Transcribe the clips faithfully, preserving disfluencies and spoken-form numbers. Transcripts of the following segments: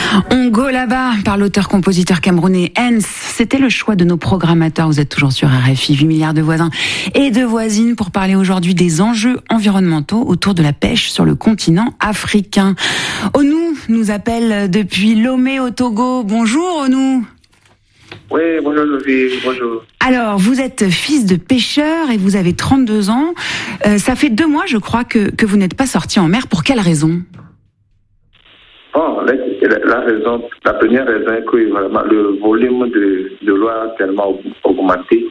On go là-bas par l'auteur-compositeur camerounais Hens. C'était le choix de nos programmateurs. Vous êtes toujours sur R F I, huit milliards de voisins et de voisines pour parler aujourd'hui des enjeux environnementaux autour de la pêche sur le continent africain. Onou nous appelle depuis Lomé au Togo. Bonjour Onou. Oui, bonjour Sophie, bonjour. Alors, vous êtes fils de pêcheur et vous avez trente-deux ans. Euh, ça fait deux mois, je crois, que, que vous n'êtes pas sorti en mer. Pour quelle raison ? Bon, la, la raison, la première raison est que vraiment, le volume de, de l'eau a tellement augmenté.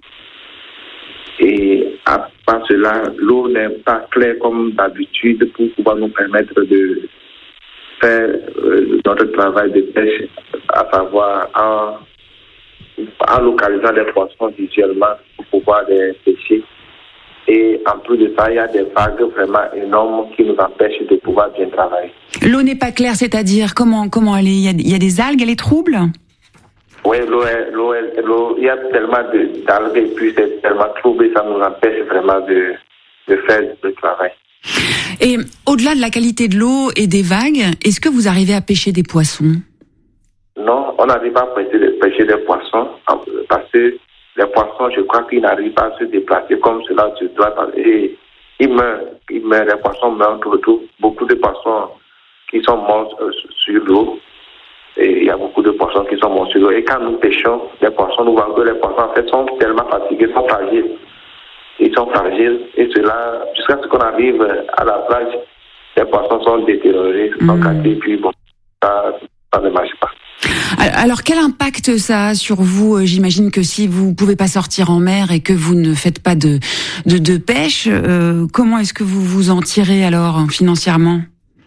Et à part cela, l'eau n'est pas claire comme d'habitude pour pouvoir nous permettre de faire euh, notre travail de pêche, à savoir en, en localisant les poissons visuellement pour pouvoir les pêcher. Et en plus de ça, il y a des vagues vraiment énormes qui nous empêchent de pouvoir bien travailler. L'eau n'est pas claire, c'est-à-dire comment, comment elle est ? Il y a, il y a des algues, elle est trouble ? Oui, l'eau, est, l'eau, est, l'eau, il y a tellement de, d'algues et puis c'est tellement trouble et ça nous empêche vraiment de, de faire le travail. Et au-delà de la qualité de l'eau et des vagues, est-ce que vous arrivez à pêcher des poissons ? Non, on n'arrive pas à pêcher des poissons parce que les poissons, je crois qu'ils n'arrivent pas à se déplacer comme cela se doit. Et ils meurent, ils meurent, les poissons meurent tout le temps. Beaucoup de poissons qui sont morts euh, sur l'eau. Et il y a beaucoup de poissons qui sont morts sur l'eau. Et quand nous pêchons, les poissons, nous voyons que les poissons en fait sont tellement fatigués, sont fragiles. Ils sont fragiles. Et cela, jusqu'à ce qu'on arrive à la plage, les poissons sont détériorés, sont mmh. cassés, et puis bon, ça, ça ne marche pas. Alors, quel impact ça a sur vous ? J'imagine que si vous ne pouvez pas sortir en mer et que vous ne faites pas de, de, de pêche, euh, comment est-ce que vous vous en tirez alors financièrement ?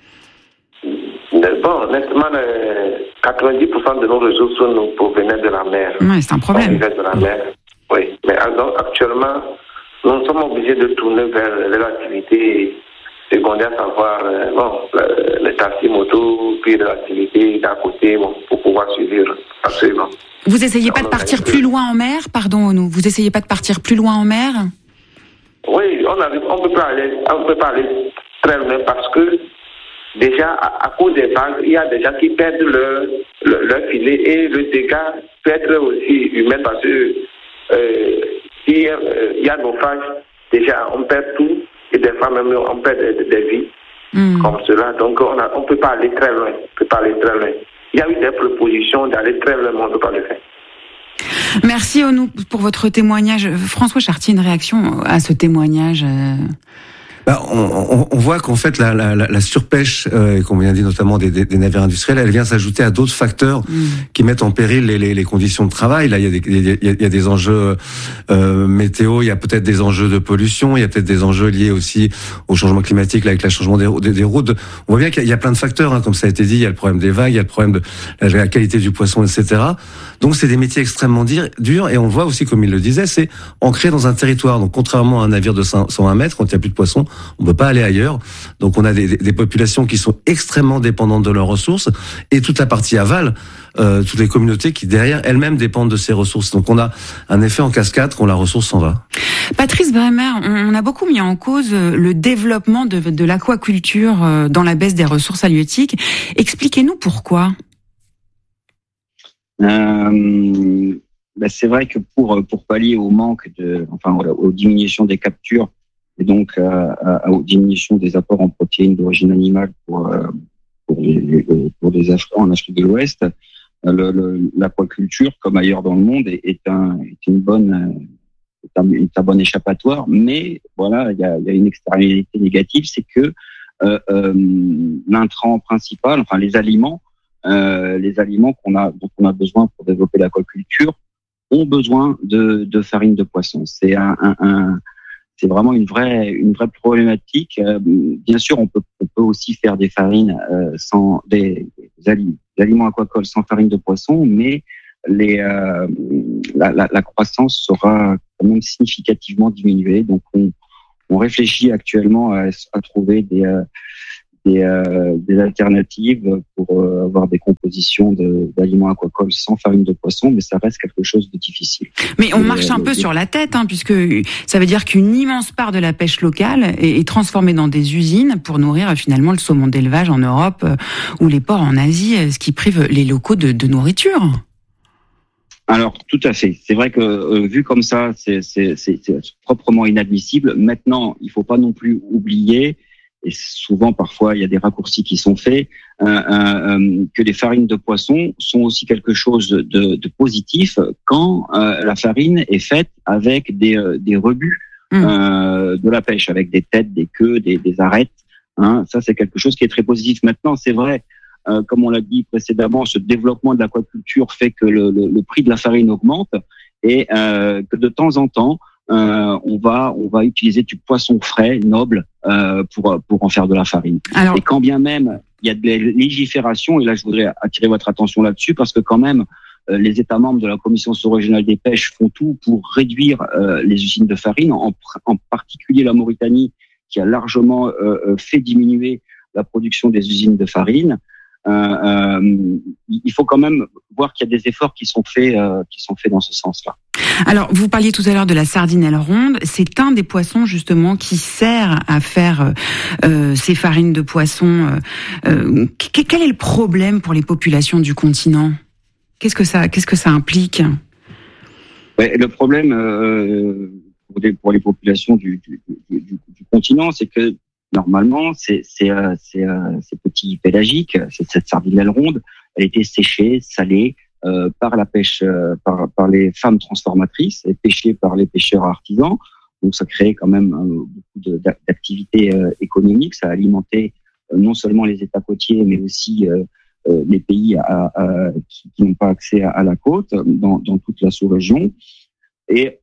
Bon, honnêtement, quatre-vingt-dix pour cent de nos ressources nous provenaient de la mer. Oui, c'est un problème. De la mer. Oui, mais alors, actuellement, nous sommes obligés de tourner vers les activités secondaires, à savoir euh, bon, les taxis moto, puis l'activité d'à côté bon, pour pouvoir suivre absolument. Vous essayez pas de partir plus loin en mer, pardon, nous. Vous essayez pas de partir plus loin en mer ? Oui, on arrive, on peut pas aller, on peut pas aller très loin parce que déjà à, à cause des vagues, il y a des gens qui perdent leur, leur, leur filet et le dégât peut être aussi humain parce que euh, s'il y a, euh, il y a naufrage, déjà on perd tout. Et des fois même on perd des, des vies mmh. comme cela. Donc on ne peut pas aller très loin. On peut pas aller très loin. Il y a eu des propositions d'aller très loin, mais on ne peut pas le faire. Merci Onou pour votre témoignage. François Chartier, une réaction à ce témoignage euh... Bah, on, on, on voit qu'en fait la, la, la surpêche, euh, qu'on vient de dire notamment des, des, des navires industriels, elle vient s'ajouter à d'autres facteurs mmh. qui mettent en péril les, les, les conditions de travail. Là, il y a des, il y a, il y a des enjeux euh, météo, il y a peut-être des enjeux de pollution, il y a peut-être des enjeux liés aussi au changement climatique, là, avec le changement des, des, des routes. On voit bien qu'il y a, il y a plein de facteurs, hein, comme ça a été dit. Il y a le problème des vagues, il y a le problème de la, la qualité du poisson, et cetera. Donc, c'est des métiers extrêmement durs, et on voit aussi, comme il le disait, c'est ancré dans un territoire. Donc, contrairement à un navire de cent vingt mètres, quand il n'y a plus de poissons, on peut pas aller ailleurs. Donc on a des, des populations qui sont extrêmement dépendantes de leurs ressources et toute la partie aval, euh, toutes les communautés qui derrière elles-mêmes dépendent de ces ressources. Donc on a un effet en cascade quand la ressource s'en va. Patrice Bremer, on a beaucoup mis en cause le développement de, de l'aquaculture dans la baisse des ressources halieutiques. Expliquez-nous pourquoi. Euh, ben c'est vrai que pour pour pallier au manque de, enfin aux diminutions des captures et donc à, à, aux diminutions des apports en protéines d'origine animale pour pour les pour les Africains en Afrique de l'Ouest, le, le, l'aquaculture, comme ailleurs dans le monde, est, est un est une bonne est un, est un bon échappatoire. Mais voilà, il y a, il y a une externalité négative, c'est que euh, euh, l'intrant principal, enfin les aliments, euh, les aliments qu'on a dont on a besoin pour développer l'aquaculture ont besoin de de farine de poisson. C'est un, un, un C'est vraiment une vraie, une vraie problématique. Euh, bien sûr, on peut, on peut aussi faire des farines euh, sans des, des, aliments, des aliments aquacoles sans farine de poisson, mais les, euh, la, la, la croissance sera quand même significativement diminuée. Donc, on, on réfléchit actuellement à, à trouver des, euh, des, euh, des alternatives pour euh, avoir des compositions de, d'aliments aquacoles sans farine de poisson, mais ça reste quelque chose de difficile. Mais on et, marche un euh, peu sur la tête, hein, puisque ça veut dire qu'une immense part de la pêche locale est, est transformée dans des usines pour nourrir finalement le saumon d'élevage en Europe euh, ou les porcs en Asie, ce qui prive les locaux de, de nourriture. Alors, tout à fait. C'est vrai que euh, vu comme ça, c'est, c'est, c'est, c'est proprement inadmissible. Maintenant, il faut pas non plus oublier, et souvent parfois il y a des raccourcis qui sont faits, euh, euh, que les farines de poisson sont aussi quelque chose de, de positif quand euh, la farine est faite avec des, euh, des rebuts mmh. euh, de la pêche, avec des têtes, des queues, des, des arêtes. Hein. Ça, c'est quelque chose qui est très positif. Maintenant, c'est vrai. Euh, comme on l'a dit précédemment, ce développement de l'aquaculture fait que le, le, le prix de la farine augmente et euh, que de temps en temps, euh, on va on va utiliser du poisson frais, noble, euh, pour pour en faire de la farine. Alors... Et quand bien même il y a de la légifération, et là je voudrais attirer votre attention là-dessus, parce que quand même euh, les États membres de la Commission sous-régionale des pêches font tout pour réduire euh, les usines de farine, en, en particulier la Mauritanie, qui a largement euh, fait diminuer la production des usines de farine. Euh, euh, il faut quand même voir qu'il y a des efforts qui sont faits, euh, qui sont faits dans ce sens-là. Alors, vous parliez tout à l'heure de la sardinelle ronde. C'est un des poissons justement qui sert à faire euh, ces farines de poisson. Euh, quel est le problème pour les populations du continent ? Qu'est-ce que ça, qu'est-ce que ça implique ? Ouais, le problème euh, pour, les, pour les populations du, du, du, du, du continent, c'est que normalement, c'est, c'est, euh, c'est, euh, c'est petit pélagique, c'est cette sardinelle ronde, elle a été séchée, salée euh, par la pêche, euh, par, par les femmes transformatrices, et pêchée par les pêcheurs artisans. Donc, ça crée quand même euh, beaucoup de, d'activités euh, économiques. Ça a alimenté euh, non seulement les États côtiers, mais aussi euh, euh, les pays à, à, qui, qui n'ont pas accès à, à la côte, dans, dans toute la sous-région. Et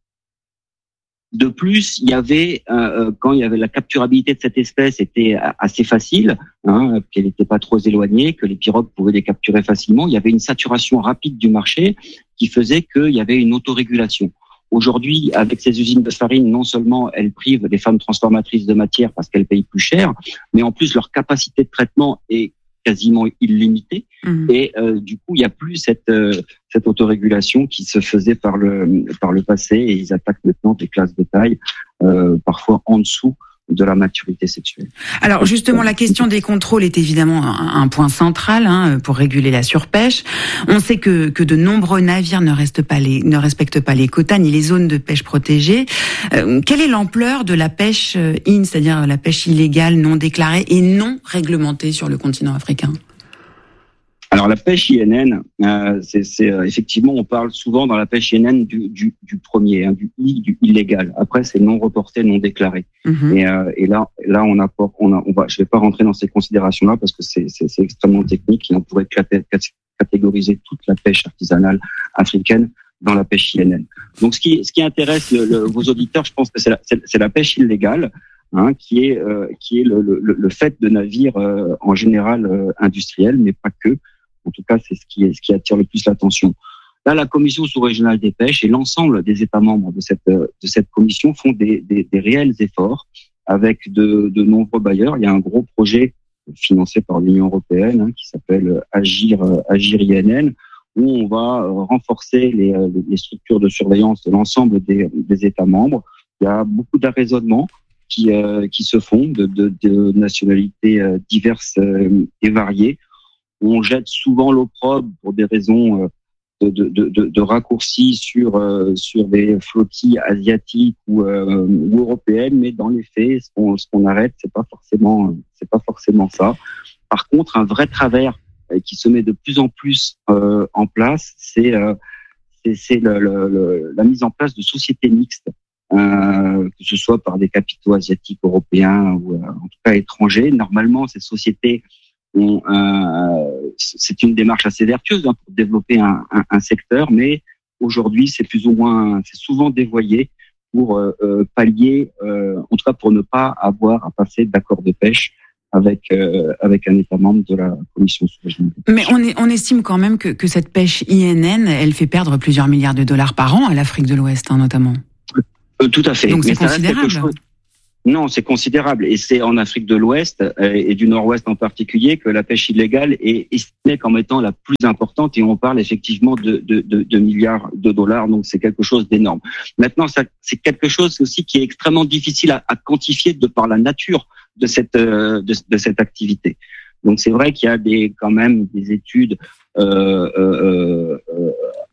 de plus, il y avait euh, quand il y avait la capturabilité de cette espèce était assez facile, hein, qu'elle n'était pas trop éloignée, que les pirogues pouvaient les capturer facilement. Il y avait une saturation rapide du marché qui faisait qu'il y avait une autorégulation. Aujourd'hui, avec ces usines de farine, non seulement elles privent les femmes transformatrices de matière parce qu'elles payent plus cher, mais en plus leur capacité de traitement est quasiment illimité mmh. et euh, du coup il y a plus cette euh, cette autorégulation qui se faisait par le par le passé, et ils attaquent maintenant des classes de taille euh, parfois en dessous de la maturité sexuelle. Alors justement, la question des contrôles est évidemment un, un point central hein, pour réguler la surpêche. On sait que que de nombreux navires ne restent pas les ne respectent pas les quotas ni les zones de pêche protégées. Euh, quelle est l'ampleur de la pêche in, c'est-à-dire la pêche illégale, non déclarée et non réglementée sur le continent africain ? Alors la pêche I N N, euh, c'est, c'est euh, effectivement, on parle souvent dans la pêche I N N du, du, du premier, hein, du I, du illégal. Après, c'est non reporté, non déclaré. Mm-hmm. Et, euh, et là, là, on apporte, on a, on va, je vais pas rentrer dans ces considérations-là parce que c'est, c'est, c'est extrêmement technique et on pourrait catégoriser toute la pêche artisanale africaine dans la pêche I N N. Donc, ce qui, ce qui intéresse le, le, vos auditeurs, je pense que c'est la, c'est, c'est la pêche illégale. Hein, qui est euh, qui est le, le, le fait de navires euh, en général euh, industriels, mais pas que. En tout cas, c'est ce qui est, ce qui attire le plus l'attention. Là, la Commission sous-régionale des pêches et l'ensemble des États membres de cette de cette commission font des, des, des réels efforts avec de, de nombreux bailleurs. Il y a un gros projet financé par l'Union européenne hein, qui s'appelle Agir Agir I N N, où on va renforcer les, les structures de surveillance de l'ensemble des, des États membres. Il y a beaucoup d'arraisonnements qui euh, qui se font de, de, de nationalités euh, diverses euh, et variées. On jette souvent l'opprobre pour des raisons euh, de, de, de, de raccourcis sur euh, sur des flottilles asiatiques ou, euh, ou européennes, mais dans les faits, ce qu'on, ce qu'on arrête, c'est pas forcément c'est pas forcément ça. Par contre, un vrai travers euh, qui se met de plus en plus euh, en place, c'est euh, c'est, c'est le, le, le, la mise en place de sociétés mixtes. Euh, que ce soit par des capitaux asiatiques, européens ou euh, en tout cas étrangers. Normalement, ces sociétés ont, euh, c'est une démarche assez vertueuse hein, pour développer un, un, un secteur, mais aujourd'hui, c'est plus ou moins, c'est souvent dévoyé pour euh, pallier, euh, en tout cas pour ne pas avoir à passer d'accords de pêche avec euh, avec un État membre de la Commission sous-régionale. Mais on, est, on estime quand même que, que cette pêche I N N, elle fait perdre plusieurs milliards de dollars par an à l'Afrique de l'Ouest, hein, notamment. Euh, tout à fait. Donc mais c'est considérable. Chose... Non, c'est considérable. Et c'est en Afrique de l'Ouest et du Nord-Ouest en particulier que la pêche illégale est estimée comme étant la plus importante et on parle effectivement de, de, de, de milliards de dollars. Donc, c'est quelque chose d'énorme. Maintenant, ça, c'est quelque chose aussi qui est extrêmement difficile à, à quantifier de par la nature de cette, de, de cette activité. Donc, c'est vrai qu'il y a des, quand même des études, euh, euh, euh,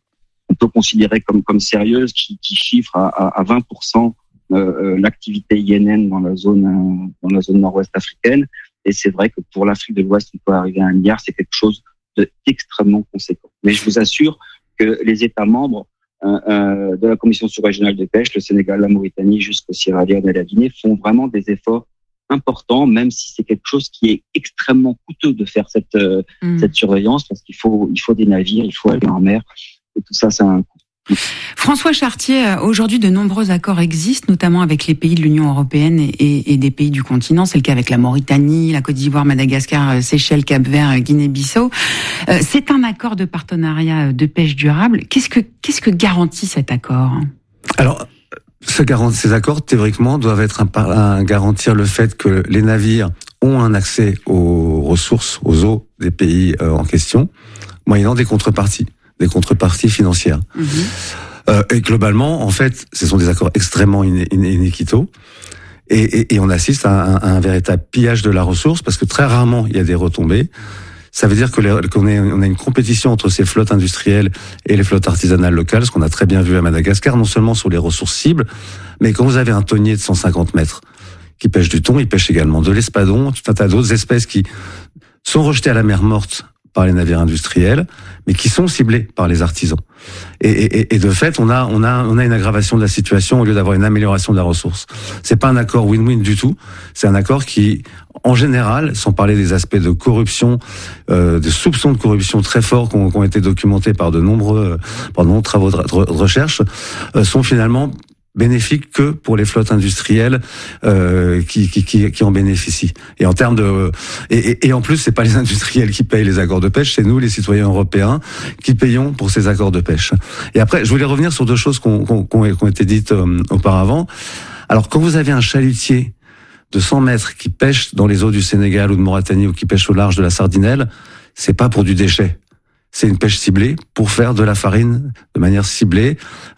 on peut considérer comme, comme sérieuses qui, qui chiffrent à, à, à vingt pour cent Euh, l'activité I N N dans la zone euh, dans la zone nord-ouest africaine, et c'est vrai que pour l'Afrique de l'Ouest on peut arriver à un milliard, c'est quelque chose d'extrêmement conséquent. Mais je vous assure que les États membres euh, euh, de la Commission sous-régionale de pêche, le Sénégal, la Mauritanie, jusqu'au Sierra Leone et la Guinée, font vraiment des efforts importants, même si c'est quelque chose qui est extrêmement coûteux de faire cette euh, mmh. cette surveillance, parce qu'il faut il faut des navires, il faut aller en mer, et tout ça, ça a un coût. François Chartier, aujourd'hui de nombreux accords existent, notamment avec les pays de l'Union européenne et, et, et des pays du continent. C'est le cas avec la Mauritanie, la Côte d'Ivoire, Madagascar, Seychelles, Cap-Vert, Guinée-Bissau. Euh, c'est un accord de partenariat de pêche durable. Qu'est-ce que qu'est-ce que garantit cet accord ? Alors, ce garanti, ces accords théoriquement doivent être un, un garantir le fait que les navires ont un accès aux ressources, aux eaux des pays euh, en question, moyennant des contreparties. des contreparties financières. Mmh. Euh, et globalement, en fait, ce sont des accords extrêmement iné- inéquitaux. Et, et, et on assiste à un, à un véritable pillage de la ressource, parce que très rarement, il y a des retombées. Ça veut dire que les, qu'on est, on a une compétition entre ces flottes industrielles et les flottes artisanales locales, ce qu'on a très bien vu à Madagascar, non seulement sur les ressources cibles, mais quand vous avez un thonier de cent cinquante mètres qui pêche du thon, il pêche également de l'espadon, tout un tas d'autres espèces qui sont rejetées à la mer morte par les navires industriels, mais qui sont ciblés par les artisans. Et, et, et de fait, on a, on a, on a une aggravation de la situation au lieu d'avoir une amélioration de la ressource. C'est pas un accord win-win du tout. C'est un accord qui, en général, sans parler des aspects de corruption, euh, des soupçons de corruption très forts qui ont, qui ont été documentés par de nombreux, par de nombreux travaux de, de recherche, euh, sont finalement bénéfique que pour les flottes industrielles euh, qui, qui qui qui en bénéficient. Et en termes de et, et, et en plus, c'est pas les industriels qui payent les accords de pêche, c'est nous, les citoyens européens, qui payons pour ces accords de pêche. Et après, je voulais revenir sur deux choses qui ont qu'on, qu'on été dites euh, auparavant. Alors, quand vous avez un chalutier de cent mètres qui pêche dans les eaux du Sénégal ou de Mauritanie ou qui pêche au large de la Sardinelle, c'est pas pour du déchet. C'est une pêche ciblée pour faire de la farine de manière ciblée.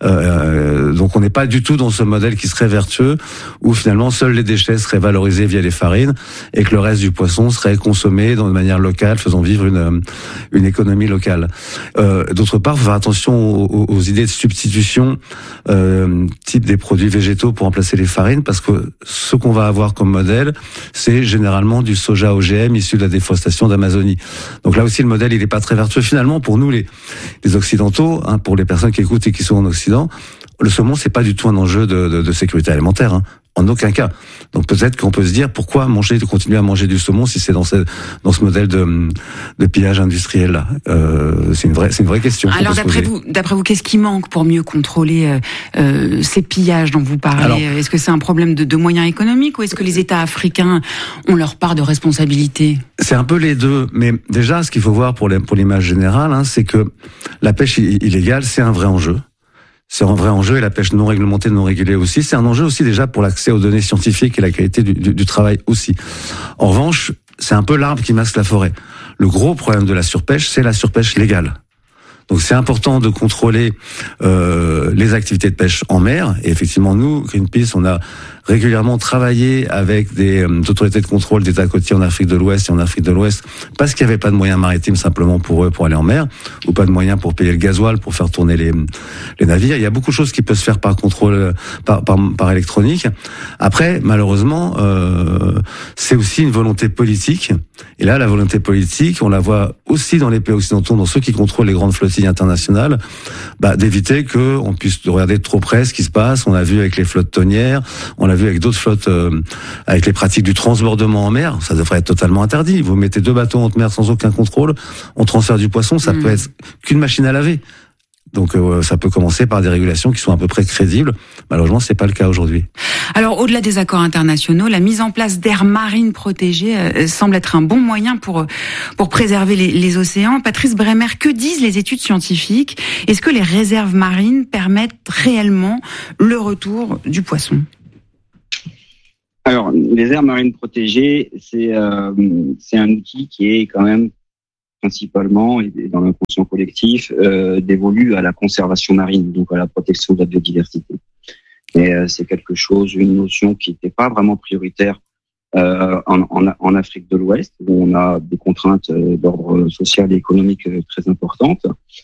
Euh, donc on n'est pas du tout dans ce modèle qui serait vertueux, où finalement seuls les déchets seraient valorisés via les farines et que le reste du poisson serait consommé de manière locale, faisant vivre une, une économie locale. Euh, d'autre part, il faut faire attention aux, aux idées de substitution, euh, type des produits végétaux pour remplacer les farines, parce que ce qu'on va avoir comme modèle, c'est généralement du soja O G M issu de la déforestation d'Amazonie. Donc là aussi, le modèle, il n'est pas très vertueux. Finalement, pour nous, les, les Occidentaux, hein, pour les personnes qui écoutent et qui sont en Occident, le saumon, c'est pas du tout un enjeu de, de, de sécurité alimentaire, hein, en aucun cas. Donc peut-être qu'on peut se dire pourquoi manger, continuer à manger du saumon si c'est dans ce dans ce modèle de, de pillage industriel là. Euh, c'est une vraie c'est une vraie question. Alors d'après vous, d'après vous, qu'est-ce qui manque pour mieux contrôler euh, euh, ces pillages dont vous parlez? Alors, est-ce que c'est un problème de, de moyens économiques ou est-ce que les États africains ont leur part de responsabilité? C'est un peu les deux, mais déjà ce qu'il faut voir pour les, pour l'image générale, hein, c'est que la pêche illégale, c'est un vrai enjeu. C'est un vrai enjeu, et la pêche non réglementée, non régulée aussi. C'est un enjeu aussi déjà pour l'accès aux données scientifiques et la qualité du, du, du travail aussi. En revanche, c'est un peu l'arbre qui masque la forêt. Le gros problème de la surpêche, c'est la surpêche légale. Donc c'est important de contrôler euh, les activités de pêche en mer. Et effectivement, nous, Greenpeace, on a régulièrement travaillé avec des euh, autorités de contrôle d'États côtiers en Afrique de l'Ouest et en Afrique de l'Ouest, parce qu'il n'y avait pas de moyens maritimes simplement pour eux pour aller en mer, ou pas de moyens pour payer le gasoil pour faire tourner les les navires. Il y a beaucoup de choses qui peuvent se faire par contrôle, par par, par électronique. Après, malheureusement, euh, c'est aussi une volonté politique. Et là, la volonté politique, on la voit aussi dans les pays occidentaux, dans ceux qui contrôlent les grandes flottilles internationales, bah, d'éviter que on puisse regarder de trop près ce qui se passe. On a vu avec les flottes tonnières, on l'a vu avec d'autres flottes, euh, avec les pratiques du transbordement en mer. Ça devrait être totalement interdit. Vous mettez deux bateaux en mer sans aucun contrôle, on transfère du poisson, ça mmh. peut être qu'une machine à laver. Donc euh, ça peut commencer par des régulations qui sont à peu près crédibles. Malheureusement, c'est pas le cas aujourd'hui. Alors, au-delà des accords internationaux, la mise en place d'aires marines protégées euh, semble être un bon moyen pour pour préserver les, les océans. Patrice Bremer, que disent les études scientifiques? Est-ce que les réserves marines permettent réellement le retour du poisson? Alors, les aires marines protégées, c'est euh, c'est un outil qui est quand même principalement, et dans l'inconscient collectif, euh, dévolu à la conservation marine, donc à la protection de la biodiversité. Et euh, c'est quelque chose, une notion qui n'était pas vraiment prioritaire euh, en, en, en Afrique de l'Ouest, où on a des contraintes euh, d'ordre social et économique euh, très importantes.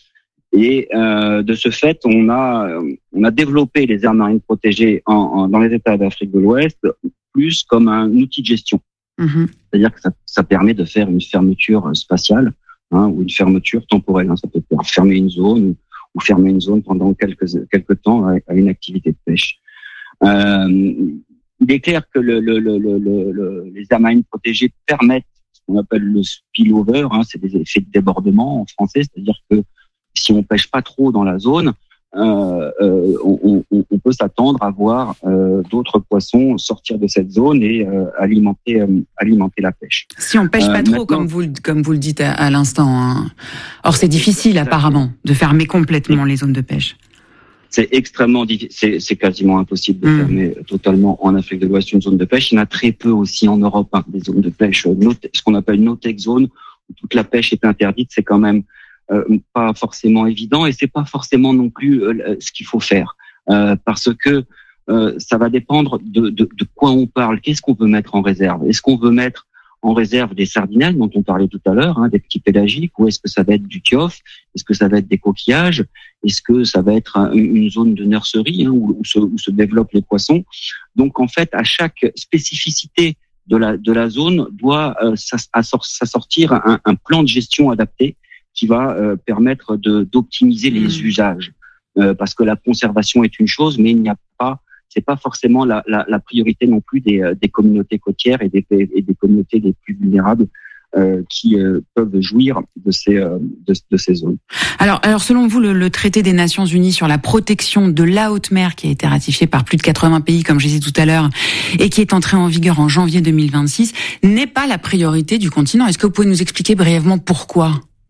Et euh, de ce fait, on a on a développé les aires marines protégées en, en, dans les États d'Afrique de l'Ouest plus comme un outil de gestion. Mmh. C'est-à-dire que ça, ça permet de faire une fermeture spatiale, hein, ou une fermeture temporelle. Hein. Ça peut faire fermer une zone ou, ou fermer une zone pendant quelques quelques temps à, à une activité de pêche. Euh, il est clair que le, le, le, le, le, les aires marines protégées permettent ce qu'on appelle le spillover, hein, c'est des effets de débordement en français, c'est-à-dire que si on pêche pas trop dans la zone, euh, euh, on, on, on peut s'attendre à voir euh, d'autres poissons sortir de cette zone et euh, alimenter euh, alimenter la pêche. Si on pêche pas euh, trop, comme vous comme vous le dites à, à l'instant. Hein. Or, c'est difficile apparemment de fermer complètement les zones de pêche. C'est extrêmement difficile, c'est, c'est quasiment impossible de mmh. fermer totalement en Afrique de l'Ouest une zone de pêche. Il y en a très peu aussi en Europe, hein, des zones de pêche, ce qu'on appelle une no-take zone, où toute la pêche est interdite. C'est quand même Euh, pas forcément évident, et c'est pas forcément non plus euh, ce qu'il faut faire, euh, parce que euh, ça va dépendre de, de, de quoi on parle. Qu'est-ce qu'on veut mettre en réserve? Est-ce qu'on veut mettre en réserve des sardinelles dont on parlait tout à l'heure, hein, des petits pélagiques, ou est-ce que ça va être du tiof? Est-ce que ça va être des coquillages? Est-ce que ça va être une zone de nurserie, hein, où, où, se, où se développent les poissons? Donc en fait, à chaque spécificité de la de la zone doit euh, s'assortir un, un plan de gestion adapté qui va euh, permettre de d'optimiser les mmh. usages, euh, parce que la conservation est une chose, mais il n'y a pas, c'est pas forcément la, la, la priorité non plus des, des communautés côtières et des, et des communautés les plus vulnérables euh, qui euh, peuvent jouir de ces euh, de, de ces zones. Alors, alors selon vous, le, le traité des Nations Unies sur la protection de la haute mer, qui a été ratifié par plus de quatre-vingts pays, comme je disais tout à l'heure, et qui est entré en vigueur en janvier deux mille vingt-six, n'est pas la priorité du continent. Est-ce que vous pouvez nous expliquer brièvement pourquoi?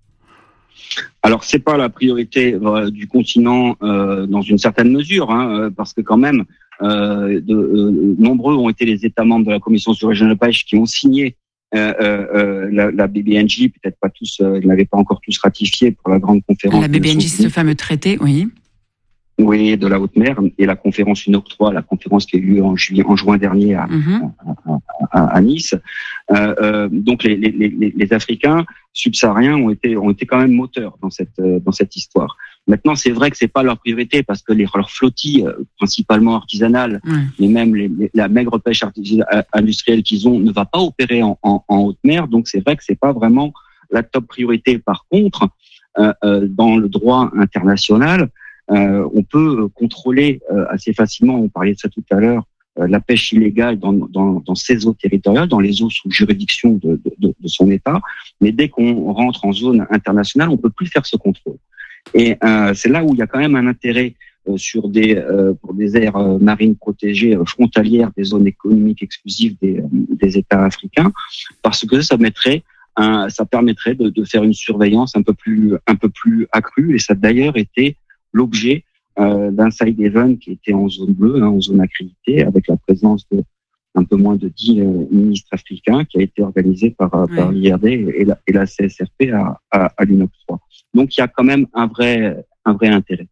Alors, c'est pas la priorité euh, du continent euh, dans une certaine mesure, hein, parce que quand même, euh, de, euh, nombreux ont été les États membres de la Commission sous-régionale de pêche qui ont signé euh, euh, la, la B B N J, peut-être pas tous, euh, ils n'avaient pas encore tous ratifié pour la grande conférence. La B B N J, c'est ce fameux traité, oui. Oui, de la haute mer, et la conférence U N O C trois, la conférence qui a eu lieu en juillet, en juin dernier à, mmh. à, à, à Nice. Euh, euh, donc les, les, les, les Africains subsahariens ont été ont été quand même moteurs dans cette dans cette histoire. Maintenant, c'est vrai que c'est pas leur priorité parce que les, leur flottille, principalement artisanale, mmh. mais même les, les, la maigre pêche industrielle qu'ils ont, ne va pas opérer en, en, en haute mer. Donc c'est vrai que c'est pas vraiment la top priorité. Par contre, euh, euh, dans le droit international, Euh, on peut contrôler euh, assez facilement, on parlait de ça tout à l'heure, euh, la pêche illégale dans, dans, dans ces eaux territoriales, dans les eaux sous juridiction de, de, de son État. Mais dès qu'on rentre en zone internationale, on peut plus faire ce contrôle. Et euh, c'est là où il y a quand même un intérêt euh, sur des euh, pour des aires euh, marines protégées euh, frontalières des zones économiques exclusives des, euh, des États africains, parce que ça mettrait un, ça permettrait de, de faire une surveillance un peu plus un peu plus accrue. Et ça a d'ailleurs été l'objet euh, d'un side event qui était en zone bleue, hein, en zone accréditée, avec la présence de un peu moins de dix euh, ministres africains, qui a été organisé par, oui. par l'I R D et la, et la C S R P à, à, à l'U N O C trois. Donc il y a quand même un vrai, un vrai intérêt.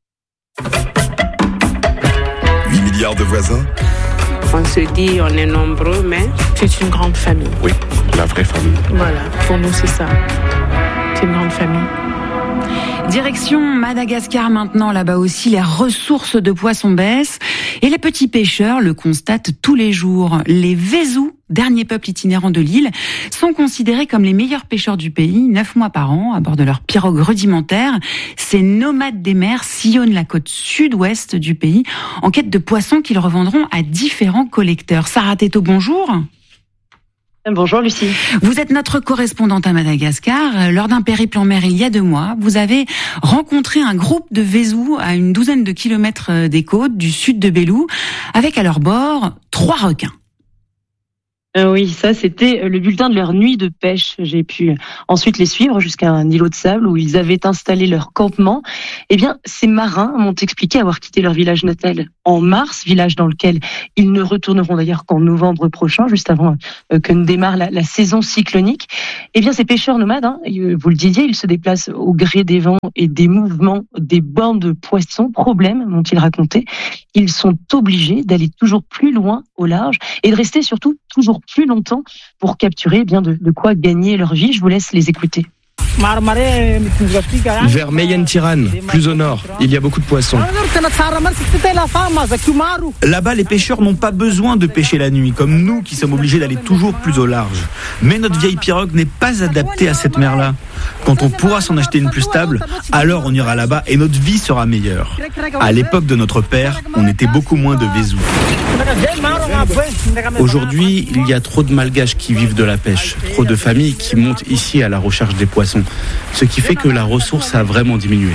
huit milliards de voisins. On se dit on est nombreux, mais c'est une grande famille. Oui, la vraie famille. Voilà, pour nous c'est ça. C'est une grande famille. Direction Madagascar maintenant, là-bas aussi, les ressources de poissons baissent et les petits pêcheurs le constatent tous les jours. Les Vezous, dernier peuple itinérant de l'île, sont considérés comme les meilleurs pêcheurs du pays, neuf mois par an, à bord de leur pirogue rudimentaire. Ces nomades des mers sillonnent la côte sud-ouest du pays en quête de poissons qu'ils revendront à différents collecteurs. Sarah Teto, bonjour. Bonjour Lucie. Vous êtes notre correspondante à Madagascar. Lors d'un périple en mer il y a deux mois, vous avez rencontré un groupe de Vezous à une douzaine de kilomètres des côtes du sud de Belou, avec à leur bord trois requins. Euh, oui, ça c'était le bulletin de leur nuit de pêche. J'ai pu ensuite les suivre jusqu'à un îlot de sable où ils avaient installé leur campement. Eh bien, ces marins m'ont expliqué avoir quitté leur village natal en mars, village dans lequel ils ne retourneront d'ailleurs qu'en novembre prochain, juste avant que ne démarre la, la saison cyclonique. Eh bien, ces pêcheurs nomades, hein, vous le disiez, ils se déplacent au gré des vents et des mouvements des bancs de poissons. Problème, m'ont-ils raconté, ils sont obligés d'aller toujours plus loin au large et de rester surtout toujours plus longtemps pour capturer eh bien de, de quoi gagner leur vie. Je vous laisse les écouter. Vers Meyen Tiran, plus au nord, il y a beaucoup de poissons. Là-bas, les pêcheurs n'ont pas besoin de pêcher la nuit, comme nous qui sommes obligés d'aller toujours plus au large. Mais notre vieille pirogue n'est pas adaptée à cette mer-là. Quand on pourra s'en acheter une plus stable, alors on ira là-bas et notre vie sera meilleure. À l'époque de notre père, on était beaucoup moins de Vezou. Aujourd'hui, il y a trop de Malgaches qui vivent de la pêche, trop de familles qui montent ici à la recherche des poissons, ce qui fait que la ressource a vraiment diminué.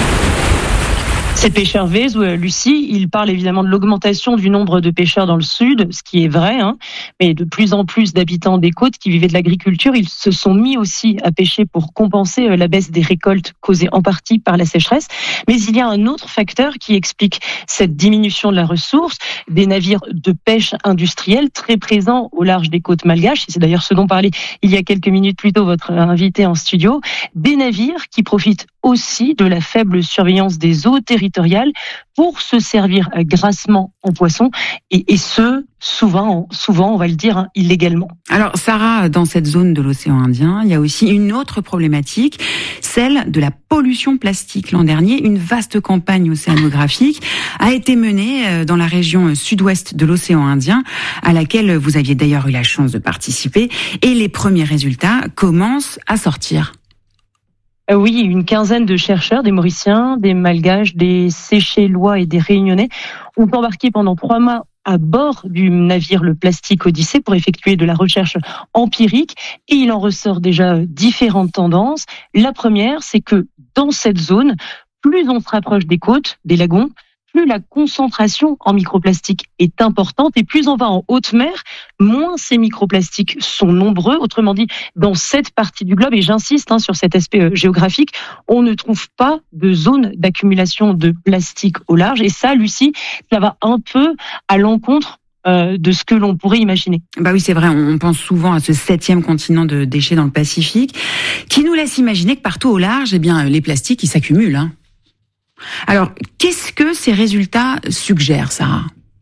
Ces pêcheurs Vezou, Lucie, ils parlent évidemment de l'augmentation du nombre de pêcheurs dans le sud, ce qui est vrai, hein, mais de plus en plus d'habitants des côtes qui vivaient de l'agriculture, ils se sont mis aussi à pêcher pour compenser la baisse des récoltes causée en partie par la sécheresse. Mais il y a un autre facteur qui explique cette diminution de la ressource, des navires de pêche industrielle très présents au large des côtes malgaches, et c'est d'ailleurs ce dont parlait il y a quelques minutes plus tôt votre invité en studio, des navires qui profitent aussi de la faible surveillance des eaux territoriales pour se servir grassement en poisson et, et ce, souvent, souvent, on va le dire, hein, illégalement. Alors, Sarah, dans cette zone de l'océan Indien, il y a aussi une autre problématique, celle de la pollution plastique. L'an dernier, une vaste campagne océanographique a été menée dans la région sud-ouest de l'océan Indien, à laquelle vous aviez d'ailleurs eu la chance de participer, et les premiers résultats commencent à sortir. Oui, une quinzaine de chercheurs, des Mauriciens, des Malgaches, des Seychellois et des Réunionnais ont embarqué pendant trois mois à bord du navire le Plastique Odyssée pour effectuer de la recherche empirique et il en ressort déjà différentes tendances. La première, c'est que dans cette zone, plus on se rapproche des côtes, des lagons, plus la concentration en microplastiques est importante et plus on va en haute mer, moins ces microplastiques sont nombreux. Autrement dit, dans cette partie du globe, et j'insiste hein, sur cet aspect géographique, on ne trouve pas de zone d'accumulation de plastique au large. Et ça, Lucie, ça va un peu à l'encontre euh, de ce que l'on pourrait imaginer. Bah oui, c'est vrai, on pense souvent à ce septième continent de déchets dans le Pacifique, qui nous laisse imaginer que partout au large, eh bien, les plastiques, ils s'accumulent, hein. Alors, qu'est-ce que ces résultats suggèrent, Sarah ?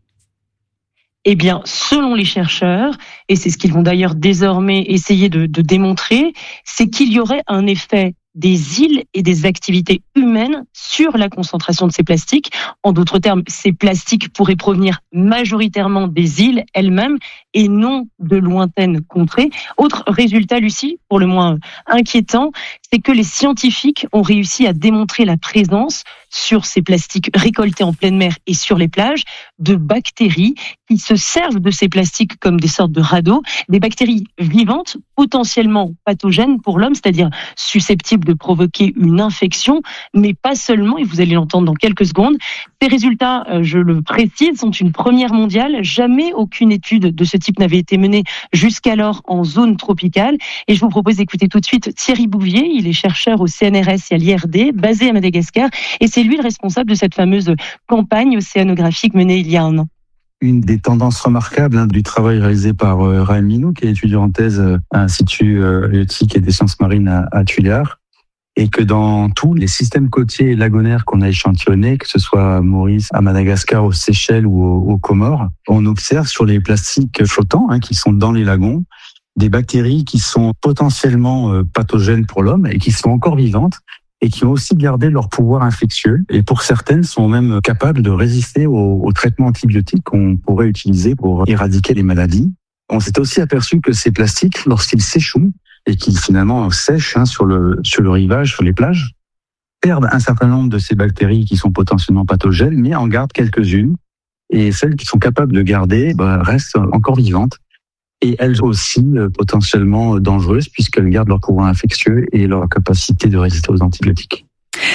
Eh bien, selon les chercheurs, et c'est ce qu'ils vont d'ailleurs désormais essayer de, de démontrer, c'est qu'il y aurait un effet des îles et des activités humaines sur la concentration de ces plastiques. En d'autres termes, ces plastiques pourraient provenir majoritairement des îles elles-mêmes et non de lointaines contrées. Autre résultat, Lucie, pour le moins inquiétant, c'est que les scientifiques ont réussi à démontrer la présence sur ces plastiques récoltés en pleine mer et sur les plages de bactéries qui se servent de ces plastiques comme des sortes de radeaux, des bactéries vivantes, potentiellement pathogènes pour l'homme, c'est-à-dire susceptibles de provoquer une infection, mais pas seulement, et vous allez l'entendre dans quelques secondes. Ces résultats, je le précise, sont une première mondiale. Jamais aucune étude de ce type n'avait été menée jusqu'alors en zone tropicale. Et je vous propose d'écouter tout de suite Thierry Bouvier. Il est chercheur au C N R S et à l'I R D, basé à Madagascar, et c'est lui le responsable de cette fameuse campagne océanographique menée il y a un an. Une des tendances remarquables hein, du travail réalisé par euh, Raël Minou, qui est étudiant en thèse euh, à l'Institut euh, halieutique et des sciences marines à, à Tullard, et que dans tous les systèmes côtiers et lagonaires qu'on a échantillonnés, que ce soit à Maurice, à Madagascar, aux Seychelles ou aux, aux Comores, on observe sur les plastiques flottants hein, qui sont dans les lagons des bactéries qui sont potentiellement euh, pathogènes pour l'homme et qui sont encore vivantes et qui ont aussi gardé leur pouvoir infectieux et pour certaines sont même capables de résister aux, aux traitements antibiotiques qu'on pourrait utiliser pour éradiquer les maladies. On s'est aussi aperçu que ces plastiques, lorsqu'ils s'échouent et qu'ils finalement sèchent hein, sur le sur le rivage, sur les plages, perdent un certain nombre de ces bactéries qui sont potentiellement pathogènes, mais en gardent quelques-unes et celles qui sont capables de garder bah, restent encore vivantes. Et elles aussi euh, potentiellement dangereuses puisqu'elles gardent leur pouvoir infectieux et leur capacité de résister aux antibiotiques.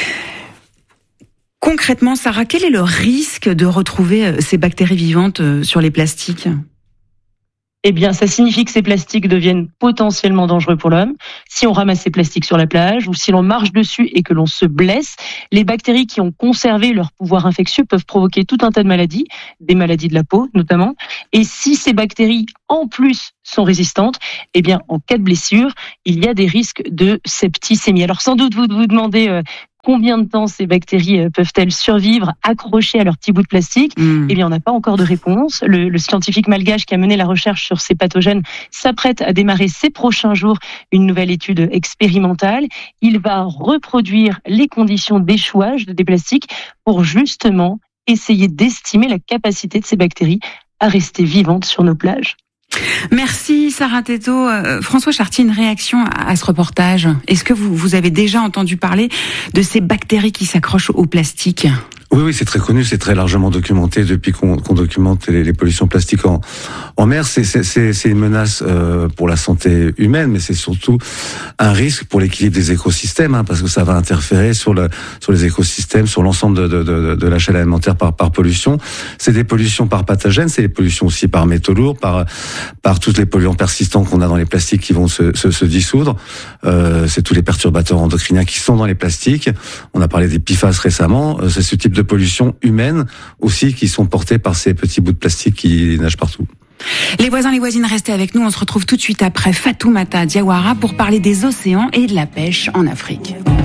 Concrètement, Sarah, quel est le risque de retrouver ces bactéries vivantes sur les plastiques ? eh bien, ça signifie que ces plastiques deviennent potentiellement dangereux pour l'homme. Si on ramasse ces plastiques sur la plage ou si l'on marche dessus et que l'on se blesse, les bactéries qui ont conservé leur pouvoir infectieux peuvent provoquer tout un tas de maladies, des maladies de la peau notamment. Et si ces bactéries, en plus, sont résistantes, eh bien, en cas de blessure, il y a des risques de septicémie. Alors, sans doute, vous vous demandez euh, combien de temps ces bactéries peuvent-elles survivre accrochées à leur petit bout de plastique? mmh. Eh bien, on n'a pas encore de réponse. Le, le scientifique malgache qui a mené la recherche sur ces pathogènes s'apprête à démarrer ces prochains jours une nouvelle étude expérimentale. Il va reproduire les conditions d'échouage des plastiques pour justement essayer d'estimer la capacité de ces bactéries à rester vivantes sur nos plages. Merci Sarah Théto. Euh, François Chartier, une réaction à, à ce reportage. Est-ce que vous, vous avez déjà entendu parler de ces bactéries qui s'accrochent au plastique ? Oui, oui, c'est très connu, c'est très largement documenté depuis qu'on, qu'on documente les, les pollutions plastiques en, en mer. C'est, c'est, c'est, c'est une menace euh, pour la santé humaine, mais c'est surtout un risque pour l'équilibre des écosystèmes, hein, parce que ça va interférer sur, le, sur les écosystèmes, sur l'ensemble de, de, de, de la chaîne alimentaire par, par pollution. C'est des pollutions par pathogènes, c'est des pollutions aussi par métaux lourds, par, par tous les polluants persistants qu'on a dans les plastiques qui vont se, se, se dissoudre. Euh, c'est tous les perturbateurs endocriniens qui sont dans les plastiques. On a parlé des P F A S récemment. C'est ce type de pollution humaine aussi qui sont portées par ces petits bouts de plastique qui nagent partout. Les voisins, les voisines, restez avec nous. On se retrouve tout de suite après Fatoumata Diawara pour parler des océans et de la pêche en Afrique.